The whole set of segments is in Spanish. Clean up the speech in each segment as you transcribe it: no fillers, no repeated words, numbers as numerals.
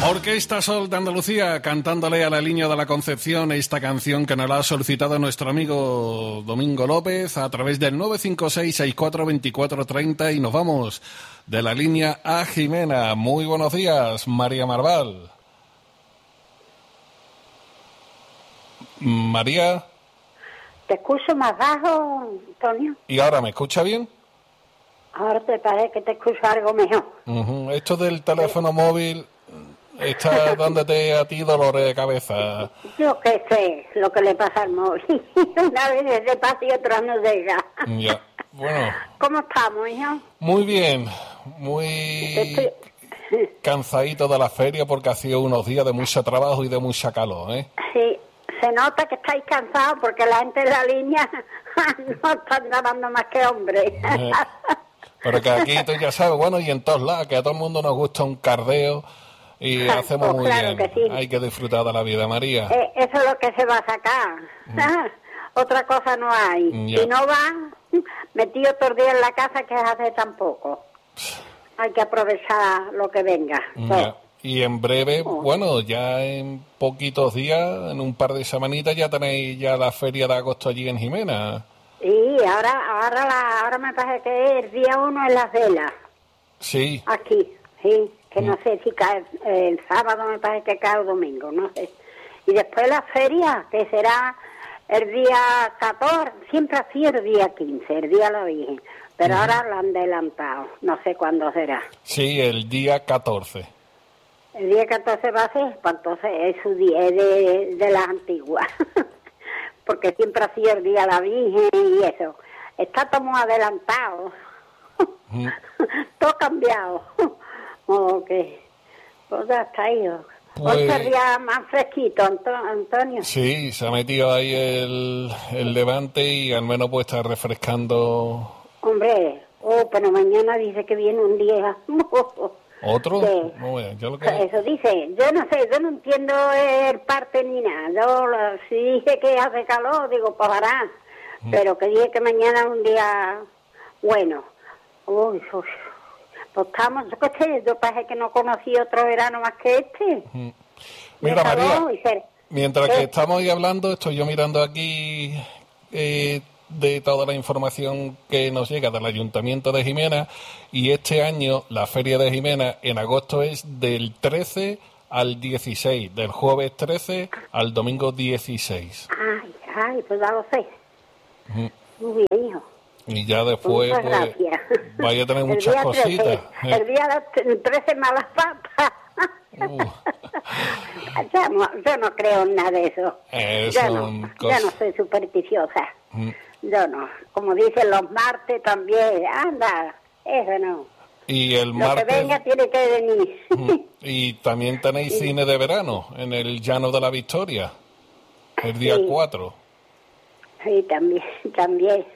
Orquesta Sol de Andalucía, cantándole a la Niña de la Concepción esta canción que nos la ha solicitado nuestro amigo Domingo López a través del 956-642430 y nos vamos de la línea a Jimena. Muy buenos días, María Marval. María. Te escucho más bajo, Antonio. ¿Y ahora me escucha bien? Ahora te parece que te escucho algo mejor. Esto del teléfono móvil está dándote a ti dolores de cabeza. Yo qué sé lo que le pasa al móvil. Una vez se pasa y otra no llega. Ya, bueno. ¿Cómo estamos, hijo? Muy bien, muy cansadito de la feria porque ha sido unos días de mucho trabajo y de mucha calor, ¿eh? Sí, se nota que estáis cansados porque la gente de la línea no están grabando más que hombres. Pero que aquí tú ya sabes, bueno, y en todos lados, que a todo el mundo nos gusta un cardeo y hacemos pues muy claro bien. Que sí. Hay que disfrutar de la vida, María. Eso es lo que se va a sacar. Otra cosa no hay. Ya. Si no va, metido todo el día en la casa, que hace tampoco. Hay que aprovechar lo que venga. Ya. Y en breve, bueno, ya en poquitos días, en un par de semanitas, ya tenéis ya la feria de agosto allí en Jimena. Sí, ahora me parece que el día 1 es la vela. Sí. Aquí, sí, que no sé si cae el sábado, me parece que cae el domingo, no sé. Y después la feria, que será el día 14, siempre ha sido el día 15, el día de la Virgen. Pero ahora lo han adelantado, no sé cuándo será. Sí, el día 14. El día 14 va a ser, pues entonces es su día de las antiguas. Porque siempre ha sido el día de la Virgen y eso. Está todo muy adelantado. Todo cambiado. Ok. Pues ya está ahí. Pues, hoy sería más fresquito, Antonio. Sí, se ha metido ahí el levante y al menos puede estar refrescando. Hombre, pero mañana dice que viene un día. ¿Otro? Sí. No, yo lo que... Eso dice, yo no sé, yo no entiendo el parte ni nada. Yo si dije que hace calor, digo, pues hará. Pero que dije que mañana es un día bueno. Uy, pues estamos, yo qué sé, yo parece que no conocí otro verano más que este. Mira, María, mientras ¿qué? que estamos ahí hablando, estoy yo mirando aquí de toda la información que nos llega del Ayuntamiento de Jimena, y este año la Feria de Jimena en agosto es del 13 al 16, del jueves 13 al domingo 16. Ay, pues ya lo sé. Muy bien, hijo. Y ya después pues, vaya a tener muchas cositas. El día 13 malas papas. Yo no creo en nada de eso. Yo no soy supersticiosa. Yo no. Como dicen los martes también. Anda, eso no. Y el martes... Lo que venga tiene que venir. Y también tenéis cine de verano en el Llano de la Victoria, el día 4. Sí, también.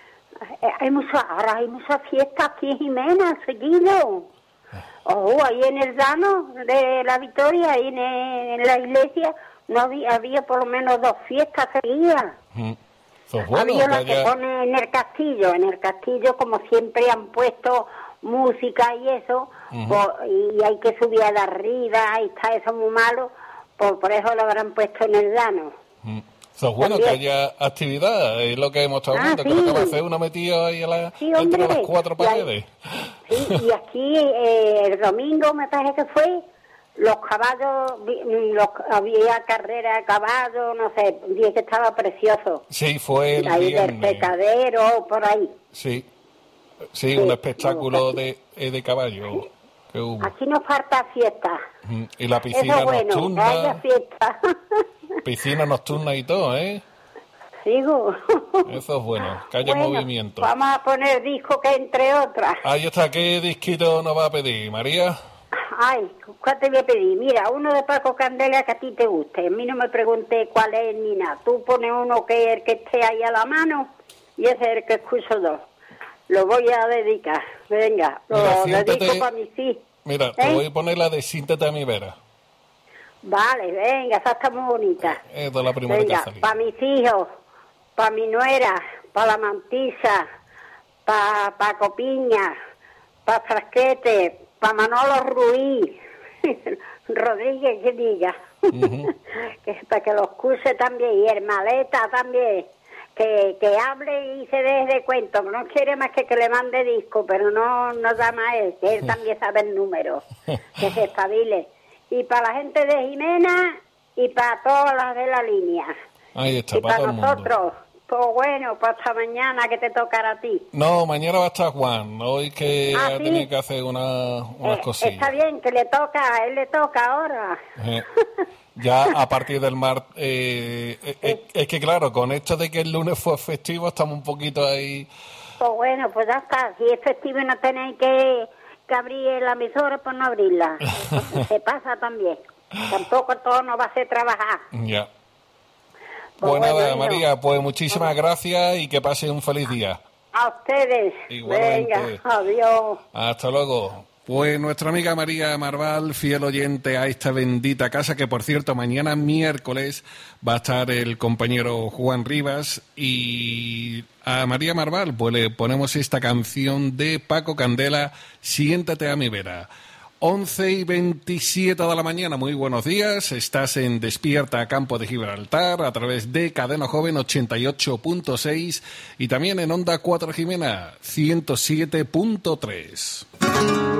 Ahora hay muchas fiestas aquí en Jimena, seguido. Ahí en el Llano de la Victoria, ahí en la iglesia, no había por lo menos 2 fiestas seguidas. Había la que pone en el castillo como siempre han puesto música y eso, y hay que subir de arriba, y está eso muy malo, por eso lo habrán puesto en el Llano. Eso es bueno, también. Que haya actividad, es lo que hemos estado viendo, que lo que va a hacer uno metido ahí entre las 4 paredes. Y aquí el domingo me parece que fue, los caballos, había carrera de caballos, no sé, un día que estaba precioso. Sí, fue el ahí viernes. Del Pecadero, por ahí. Sí, un espectáculo de caballo que hubo. Aquí nos falta fiesta. Y la piscina nocturna. Que haya fiesta. Piscina nocturna y todo, ¿eh? Sigo. Eso es bueno, que haya movimiento. Vamos a poner disco que entre otras. Ahí está, ¿qué disquito nos va a pedir, María? Ay, ¿cuál te voy a pedir? Mira, uno de Paco Candela que a ti te guste. A mí no me pregunté cuál es ni nada. Tú pones uno que es el que esté ahí a la mano y ese es el que escucho yo. Lo voy a dedicar. Venga, lo dedico para mis hijos. Mira, te voy a poner la de Siéntate a mi vera. Vale, venga, esa está muy bonita. Es de la primera que ha salido. Para mis hijos, para mi nuera, para la mantisa, para Copiña, para Frasquete, para Manolo Ruiz, Rodríguez que diga. Que para que los curse también. Y el Maleta también. Que hable y se deje de cuento. No quiere más que le mande disco, pero no da más él, que él también sabe el número. Que se espabile. Y para la gente de Jimena y para todas las de la línea. Ahí está, y para nosotros. Pues bueno, pues hasta mañana que te tocará a ti. No, mañana va a estar Juan. Hoy que ha ¿sí? tenido que hacer unas cosillas. Está bien, que a él le toca ahora. Ya a partir del martes, es que claro, con esto de que el lunes fue festivo, estamos un poquito ahí. Pues bueno, pues ya está. Si es festivo y no tenéis que abrir la emisora, pues no abrirla. Se pasa también. Tampoco todo no va a ser trabajar. Ya. Pues bueno, nada, hijo. María, pues muchísimas gracias y que pase un feliz día. A ustedes. Igualmente. Venga, adiós. Hasta luego. Pues nuestra amiga María Marval, fiel oyente a esta bendita casa, que por cierto mañana miércoles va a estar el compañero Juan Rivas, y a María Marval pues le ponemos esta canción de Paco Candela, Siéntate a mi vera. 11:27 de la mañana, muy buenos días, estás en Despierta Campo de Gibraltar a través de Cadena Joven 88.6 y también en Onda 4 Jimena 107.3.